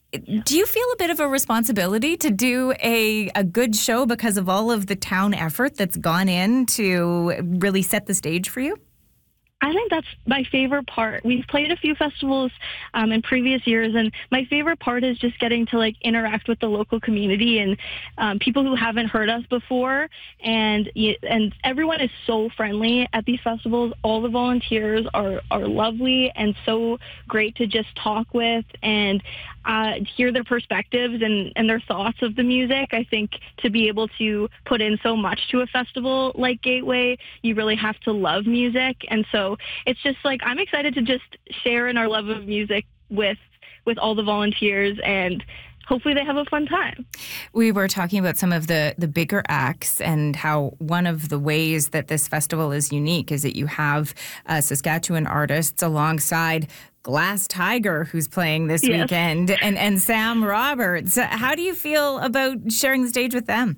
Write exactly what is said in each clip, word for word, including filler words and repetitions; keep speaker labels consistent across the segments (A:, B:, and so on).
A: Do you feel a bit of a responsibility to do a, a good show because of all of the town effort that's gone in to really set the stage for you?
B: I think that's my favorite part. We've played a few festivals um, in previous years, and my favorite part is just getting to like interact with the local community and um, people who haven't heard us before. And and everyone is so friendly at these festivals. All the volunteers are are lovely and so great to just talk with and uh, hear their perspectives and, and their thoughts of the music. I think to be able to put in so much to a festival like Gateway, you really have to love music. And so it's just like I'm excited to just share in our love of music with with all the volunteers, and hopefully they have a fun time.
A: We were talking about some of the, the bigger acts and how one of the ways that this festival is unique is that you have uh, Saskatchewan artists alongside Glass Tiger, who's playing this
B: yes.
A: weekend, and, and Sam Roberts. How do you feel about sharing the stage with them?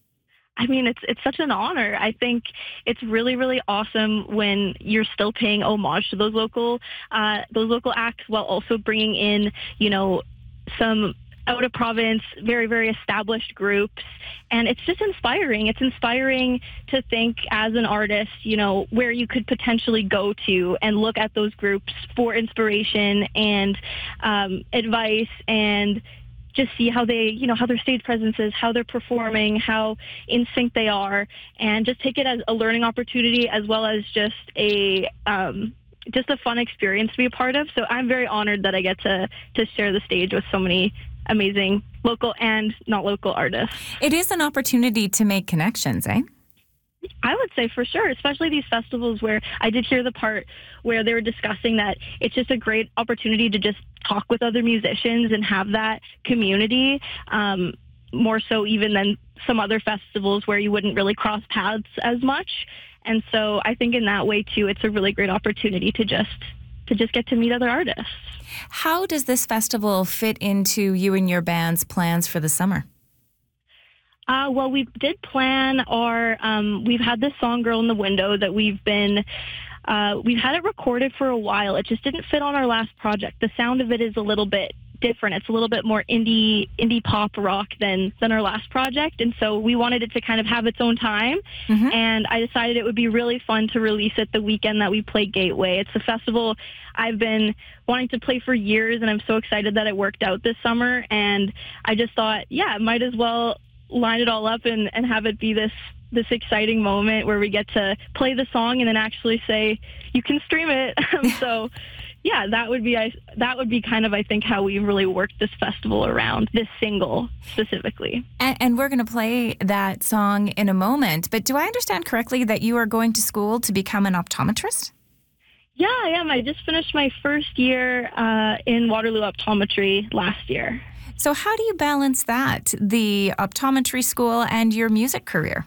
B: I mean, it's it's such an honor. I think it's really, really awesome when you're still paying homage to those local uh, those local acts while also bringing in, you know, some out of province, very, very established groups. And it's just inspiring. It's inspiring to think as an artist, you know, where you could potentially go to and look at those groups for inspiration and um, advice and just see how they, you know, how their stage presence is, how they're performing, how in sync they are, and just take it as a learning opportunity as well as just a um, just a fun experience to be a part of. So I'm very honored that I get to to share the stage with so many amazing local and not local artists.
A: It is an opportunity to make connections, eh?
B: I would say for sure, especially these festivals where I did hear the part where they were discussing that it's just a great opportunity to just talk with other musicians and have that community, um, more so even than some other festivals where you wouldn't really cross paths as much. And so I think in that way, too, it's a really great opportunity to just to just get to meet other artists.
A: How does this festival fit into you and your band's plans for the summer?
B: Uh, well, we did plan our, um, we've had this song Girl in the Window that we've been, uh, we've had it recorded for a while. It just didn't fit on our last project. The sound of it is a little bit different. It's a little bit more indie, indie pop rock than, than our last project. And so we wanted it to kind of have its own time. Mm-hmm. And I decided it would be really fun to release it the weekend that we play Gateway. It's a festival I've been wanting to play for years, and I'm so excited that it worked out this summer. And I just thought, yeah, might as well line it all up and, and have it be this this exciting moment where we get to play the song and then actually say you can stream it. So yeah, that would be I, that would be kind of I think how we really worked this festival around this single specifically.
A: And, and we're going to play that song in a moment. But do I understand correctly that you are going to school to become an optometrist?
B: Yeah, I am. I just finished my first year uh, in Waterloo Optometry last year.
A: So how do you balance that, the optometry school and your music career?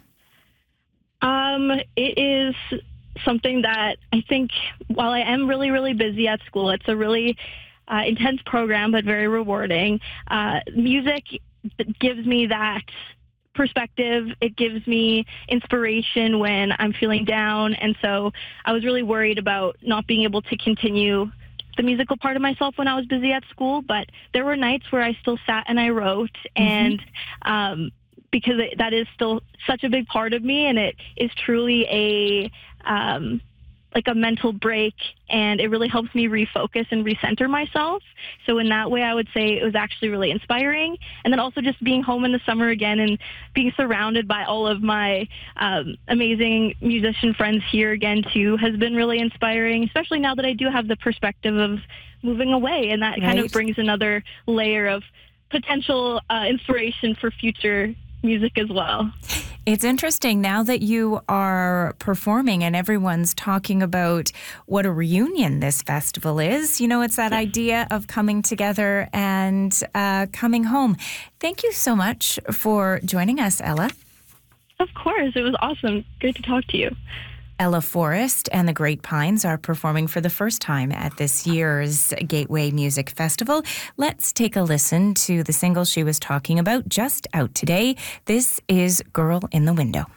B: Um, it is something that I think, while I am really, really busy at school, it's a really uh, intense program, but very rewarding. Uh, music gives me that perspective. It gives me inspiration when I'm feeling down. And so I was really worried about not being able to continue the musical part of myself when I was busy at school, but there were nights where I still sat and I wrote, mm-hmm. and um, because it, that is still such a big part of me, and it is truly a um, like a mental break, and it really helps me refocus and recenter myself. So in that way, I would say it was actually really inspiring. And then also just being home in the summer again and being surrounded by all of my um, amazing musician friends here again too has been really inspiring, especially now that I do have the perspective of moving away, and that right. kind of brings another layer of potential uh, inspiration for future music as well.
A: It's interesting now that you are performing and everyone's talking about what a reunion this festival is. You know, it's that idea of coming together and uh, coming home. Thank you so much for joining us, Ella.
B: Of course. It was awesome. Great to talk to you.
A: Ella Forrest and the Great Pines are performing for the first time at this year's Gateway Music Festival. Let's take a listen to the single she was talking about, just out today. This is Girl in the Window.